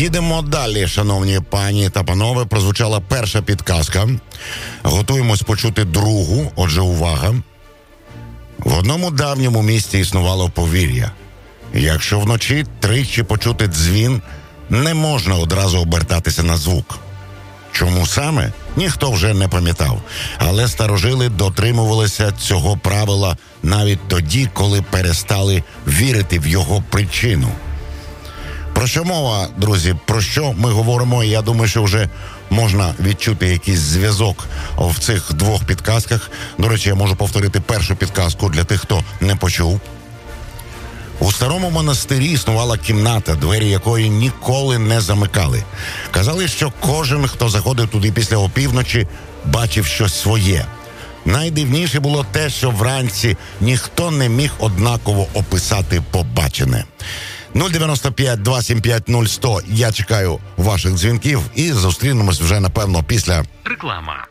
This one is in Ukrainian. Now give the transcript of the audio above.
Їдемо далі, шановні пані та панове. Прозвучала перша підказка. Готуємось почути другу, отже, увага. В одному давньому місті існувало повір'я. Якщо вночі тричі почути дзвін, не можна одразу обертатися на звук. Чому саме? Ніхто вже не пам'ятав. Але старожили дотримувалися цього правила навіть тоді, коли перестали вірити в його причину. Про що мова, друзі? Про що ми говоримо? Я думаю, що вже можна відчути якийсь зв'язок в цих двох підказках. До речі, я можу повторити першу підказку для тих, хто не почув. У старому монастирі існувала кімната, двері якої ніколи не замикали. Казали, що кожен, хто заходив туди після опівночі, бачив щось своє. Найдивніше було те, що вранці ніхто не міг однаково описати побачене. 095-275-0100. Я чекаю ваших дзвінків і зустрінемось вже, напевно, після... Реклама.